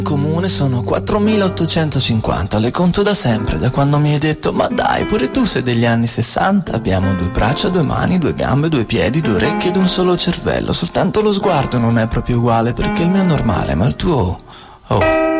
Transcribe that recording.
Comune sono 4.850, le conto da sempre, da quando mi hai detto ma dai, pure tu sei degli anni 60. Abbiamo 2 braccia, 2 mani, 2 gambe, 2 piedi, 2 orecchie ed un solo cervello. Soltanto lo sguardo non è proprio uguale perché il mio è normale, ma il tuo... Oh.